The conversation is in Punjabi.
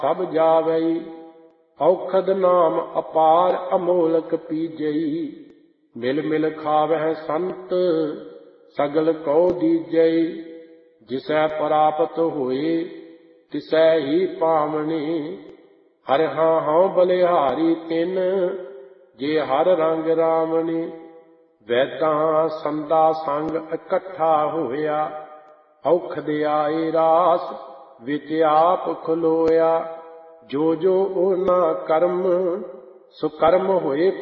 ਸਭ ਜਾਵਈ। ਔਖਦ ਨਾਮ ਅਪਾਰ ਅਮੋਲਕ ਪੀਜਈ। ਮਿਲ ਮਿਲ ਖਾਵਹਿ ਸੰਤ ਸਗਲ ਕਉ ਦੀਜਈ। ਜਿਸੈ ਪ੍ਰਾਪਤ ਹੋਏ ਤਿਸੈ ਹੀ ਪਾਵਣੀ। ਹਰਿ ਹਉ ਬਲਿਹਾਰੀ ਤਿਨ ਜੇ ਹਰ ਰੰਗ ਰਾਵਣੀ। ਵੈਦਾਂ ਸੰਦਾ ਸੰਗ ਇਕੱਠਾ ਹੋਇਆ। ਔਖਦ ਆਏ ਰਾਸ ਵਿੱਚ ਆਪ ਖਲੋਇਆ। ਜੋ ਜੋ ਉਹਨਾਂ ਕਰਮ ਸੁਕਰਮ ਹੋਏ